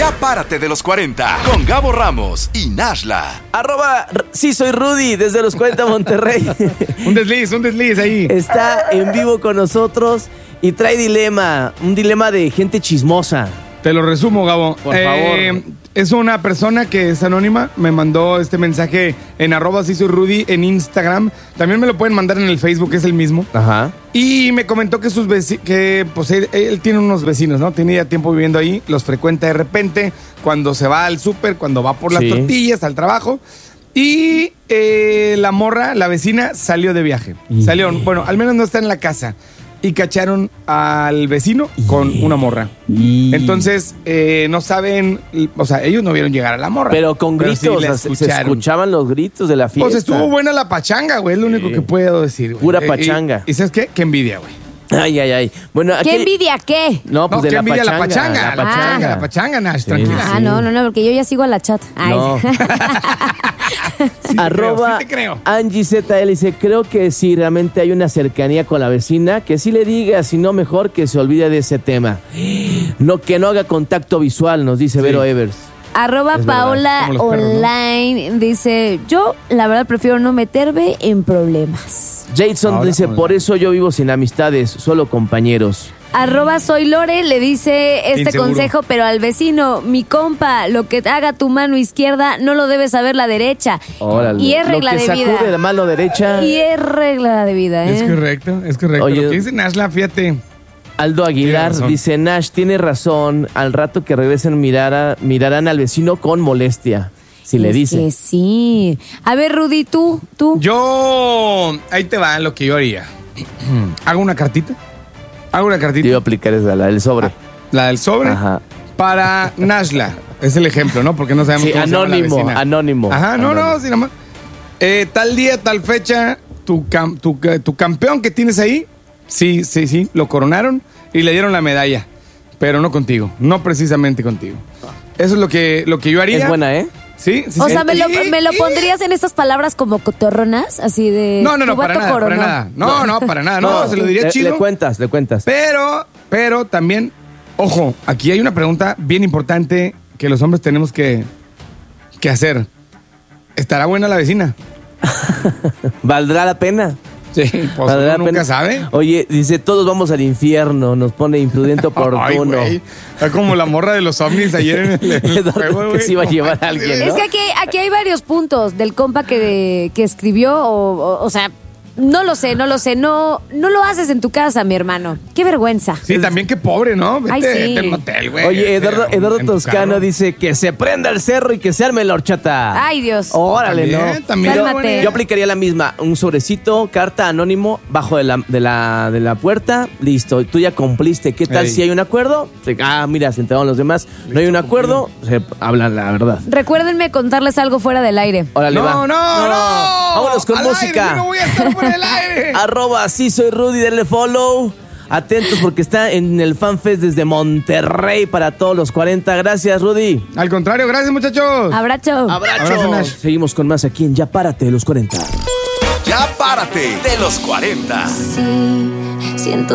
Ya párate de los 40 con Gabo Ramos y Nashla. Sí soy Rudy desde los 40 Monterrey. Un desliz ahí. Está en vivo con nosotros y trae un dilema de gente chismosa. Te lo resumo, Gabo. Por favor. Es una persona que es anónima. Me mandó este mensaje en @sí soy Rudy en Instagram. También me lo pueden mandar en el Facebook, es el mismo. Ajá. Y me comentó que pues él tiene unos vecinos, ¿no? Tiene ya tiempo viviendo ahí, los frecuenta de repente, cuando se va al súper, cuando va por las tortillas, al trabajo. Y la vecina, salió de viaje. Bueno, al menos no está en la casa. Y cacharon al vecino con una morra. Entonces, no saben, o sea, ellos no vieron llegar a la morra. Pero con gritos, sí se escuchaban los gritos de la fiesta. Pues estuvo buena la pachanga, güey, es lo único que puedo decir, güey. Pura pachanga. ¿Y sabes qué? Qué envidia, güey. Ay. Bueno, ¿qué envidia qué? No, pues de ¿qué la envidia? pachanga. La pachanga, Nash, tranquila. No, porque yo ya sigo a la chat. Ay. No. Sí te creo. Angie ZL dice, creo que si realmente hay una cercanía con la vecina, que sí le diga, si no mejor que se olvide de ese tema. Que no haga contacto visual, nos dice Vero Evers. @Paola Online, ¿no? Dice, yo la verdad prefiero no meterme en problemas. Jason dice, por eso yo vivo sin amistades, solo compañeros. @Soy Lore le dice consejo, pero al vecino, mi compa, lo que haga tu mano izquierda no lo debe saber la derecha. Órale. Y es regla de vida. Lo que sacude la mano derecha. Y es regla de vida, ¿eh? Es correcto. Oye, lo que dice Nashla, fíjate. Aldo Aguilar dice, Nash tiene razón, al rato que regresen mirarán al vecino con molestia. Si le dice. Que sí. A ver, Rudy, tú. Ahí te va lo que yo haría. Hago una cartita. Te iba a aplicar esa, la del sobre. La del sobre. Ajá. Para Nashla. Es el ejemplo, ¿no? Porque no sabemos cómo se llama la vecina. Anónimo. Ajá, no, sí, nada más. Tal día, tal fecha, tu campeón que tienes ahí, sí, lo coronaron y le dieron la medalla. Pero no contigo, no precisamente contigo. Eso es lo que yo haría. Es buena, ¿eh? Sí. O sea, ¿me lo pondrías en estas palabras como cotorronas? Así de... No, para nada. No, para nada. No, se lo diría chido. Le cuentas. Pero también, ojo, aquí hay una pregunta bien importante que los hombres tenemos que hacer. ¿Estará buena la vecina? ¿Valdrá la pena? Sí, pues uno nunca sabe. Oye, dice, todos vamos al infierno, nos pone imprudente oportuno. Ay, está como la morra de los ovnis ayer en el juego, que se iba a llevar a alguien, ¿no? Es que aquí hay varios puntos del compa que escribió, o sea, no lo sé, no lo haces en tu casa, mi hermano. Qué vergüenza. Sí, también qué pobre, ¿no? Vete al motel, güey. Oye, Eduardo Toscano dice que se prenda el cerro y que se arme la horchata. Ay, Dios. Órale, también, ¿no? Cálmate. Yo aplicaría la misma, un sobrecito, carta anónimo, bajo de la puerta, listo. Tú ya cumpliste. ¿Qué tal si hay un acuerdo? Mira, se enteraron los demás. No hay un acuerdo, se hablan la verdad. Recuérdenme contarles algo fuera del aire. Órale, No. Vámonos con música. Aire, no voy a estar por el aire. @sí soy Rudy, denle follow. Atentos porque está en el FanFest desde Monterrey para todos los 40. Gracias, Rudy. Al contrario, gracias, muchachos. Abrazo. Seguimos con más aquí en Ya Párate de los 40. Ya párate de los 40. Sí, siento